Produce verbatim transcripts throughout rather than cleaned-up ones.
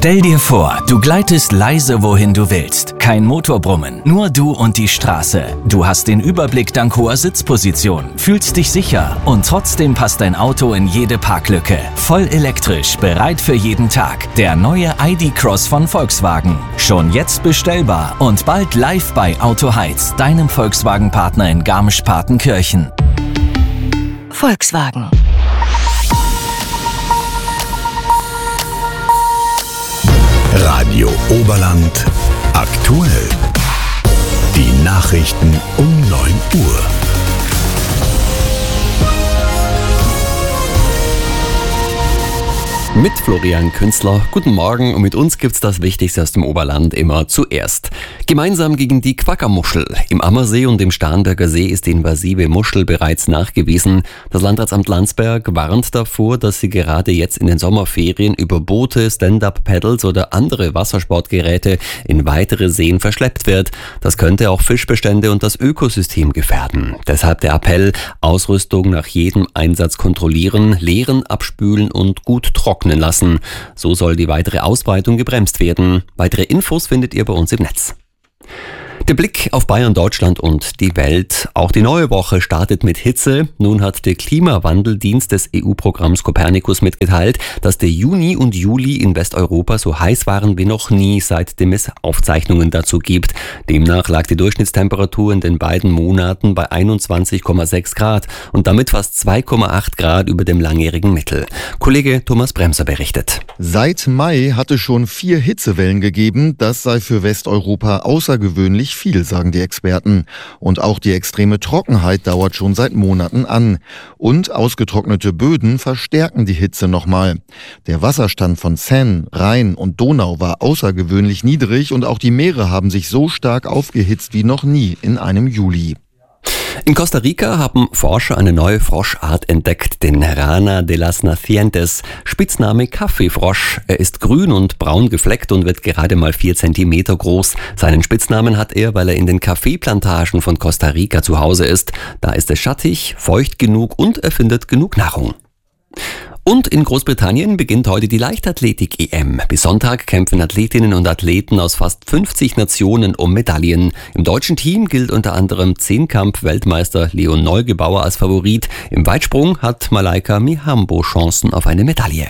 Stell dir vor, du gleitest leise wohin du willst. Kein Motorbrummen, nur du und die Straße. Du hast den Überblick dank hoher Sitzposition, fühlst dich sicher und trotzdem passt dein Auto in jede Parklücke. Voll elektrisch, bereit für jeden Tag. Der neue I D Cross von Volkswagen. Schon jetzt bestellbar und bald live bei Auto Heiz, deinem Volkswagen-Partner in Garmisch-Partenkirchen. Volkswagen. Radio Oberland aktuell. Die Nachrichten um neun Uhr. Mit Florian Künzler. Guten Morgen und mit uns gibt's das Wichtigste aus dem Oberland immer zuerst. Gemeinsam gegen die Quagga-Muschel. Im Ammersee und im Starnberger See ist die invasive Muschel bereits nachgewiesen. Das Landratsamt Landsberg warnt davor, dass sie gerade jetzt in den Sommerferien über Boote, Stand-Up-Paddles oder andere Wassersportgeräte in weitere Seen verschleppt wird. Das könnte auch Fischbestände und das Ökosystem gefährden. Deshalb der Appell, Ausrüstung nach jedem Einsatz kontrollieren, leeren, abspülen und gut trocknen lassen. So soll die weitere Ausbreitung gebremst werden. Weitere Infos findet ihr bei uns im Netz. Der Blick auf Bayern, Deutschland und die Welt. Auch die neue Woche startet mit Hitze. Nun hat der Klimawandeldienst des E U-Programms Copernicus mitgeteilt, dass der Juni und Juli in Westeuropa so heiß waren wie noch nie, seitdem es Aufzeichnungen dazu gibt. Demnach lag die Durchschnittstemperatur in den beiden Monaten bei einundzwanzig Komma sechs Grad und damit fast zwei Komma acht Grad über dem langjährigen Mittel. Kollege Thomas Bremser berichtet. Seit Mai hatte schon vier Hitzewellen gegeben. Das sei für Westeuropa außergewöhnlich viel, sagen die Experten. Und auch die extreme Trockenheit dauert schon seit Monaten an. Und ausgetrocknete Böden verstärken die Hitze nochmal. Der Wasserstand von Seine, Rhein und Donau war außergewöhnlich niedrig und auch die Meere haben sich so stark aufgehitzt wie noch nie in einem Juli. In Costa Rica haben Forscher eine neue Froschart entdeckt, den Rana de las Nacientes, Spitzname Kaffeefrosch. Er ist grün und braun gefleckt und wird gerade mal vier Zentimeter groß. Seinen Spitznamen hat er, weil er in den Kaffeeplantagen von Costa Rica zu Hause ist. Da ist es schattig, feucht genug und er findet genug Nahrung. Und in Großbritannien beginnt heute die Leichtathletik-E M. Bis Sonntag kämpfen Athletinnen und Athleten aus fast fünfzig Nationen um Medaillen. Im deutschen Team gilt unter anderem Zehnkampf-Weltmeister Leon Neugebauer als Favorit. Im Weitsprung hat Malaika Mihambo Chancen auf eine Medaille.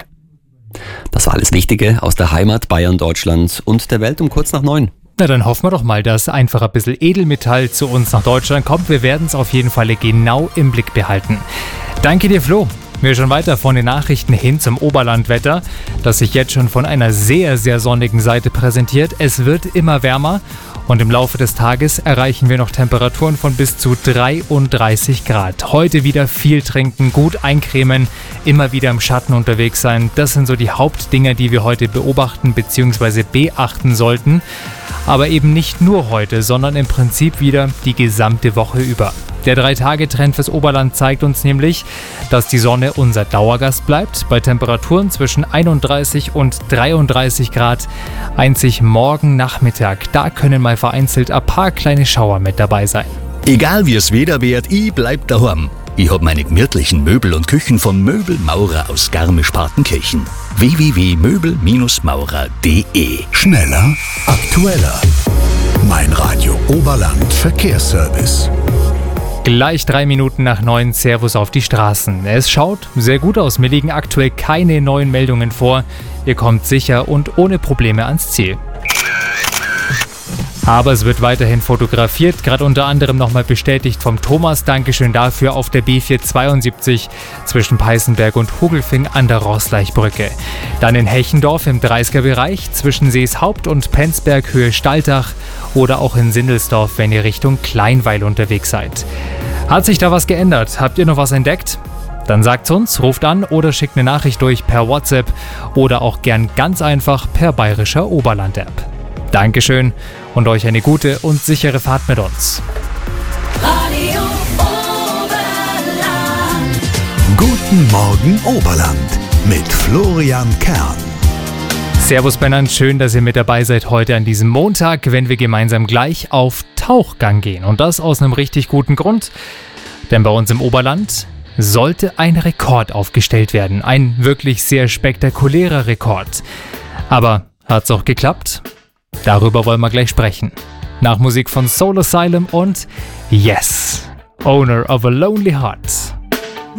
Das war alles Wichtige aus der Heimat Bayern, Deutschland und der Welt um kurz nach neun. Na, dann hoffen wir doch mal, dass einfach ein bisschen Edelmetall zu uns nach Deutschland kommt. Wir werden es auf jeden Fall genau im Blick behalten. Danke dir, Flo. Wir schon weiter von den Nachrichten hin zum Oberlandwetter, das sich jetzt schon von einer sehr, sehr sonnigen Seite präsentiert. Es wird immer wärmer und im Laufe des Tages erreichen wir noch Temperaturen von bis zu dreiunddreißig Grad. Heute wieder viel trinken, gut eincremen, immer wieder im Schatten unterwegs sein. Das sind so die Hauptdinge, die wir heute beobachten bzw. beachten sollten. Aber eben nicht nur heute, sondern im Prinzip wieder die gesamte Woche über. Der Drei-Tage-Trend fürs Oberland zeigt uns nämlich, dass die Sonne unser Dauergast bleibt, bei Temperaturen zwischen einunddreißig und dreiunddreißig Grad. Einzig morgen Nachmittag, da können mal vereinzelt ein paar kleine Schauer mit dabei sein. Egal wie es Wetter wird, ich bleib daheim. Ich hab meine gemütlichen Möbel und Küchen von Möbelmaurer aus Garmisch-Partenkirchen. w w w punkt möbel maurer punkt d e. Schneller, aktueller. Mein Radio Oberland Verkehrsservice. Gleich drei Minuten nach neun, Servus auf die Straßen. Es schaut sehr gut aus, mir liegen aktuell keine neuen Meldungen vor. Ihr kommt sicher und ohne Probleme ans Ziel. Aber es wird weiterhin fotografiert, gerade unter anderem nochmal bestätigt vom Thomas. Dankeschön dafür auf der B vierhundertzweiundsiebzig zwischen Peißenberg und Hugelfing an der Roßleichbrücke. Dann in Hechendorf im dreißiger Bereich zwischen Seeshaupt und Penzberg Höhe Staltach oder auch in Sindelsdorf, wenn ihr Richtung Kleinweil unterwegs seid. Hat sich da was geändert? Habt ihr noch was entdeckt? Dann sagt's uns, ruft an oder schickt eine Nachricht durch per WhatsApp oder auch gern ganz einfach per bayerischer Oberland-App. Dankeschön und euch eine gute und sichere Fahrt mit uns. Radio Oberland. Guten Morgen Oberland mit Florian Kern. Servus Männern, schön, dass ihr mit dabei seid heute an diesem Montag, wenn wir gemeinsam gleich auf Tauchgang gehen. Und das aus einem richtig guten Grund, denn bei uns im Oberland sollte ein Rekord aufgestellt werden. Ein wirklich sehr spektakulärer Rekord. Aber Hat's auch geklappt? Darüber wollen wir gleich sprechen. Nach Musik von Soul Asylum und Yes, Owner of a Lonely Heart.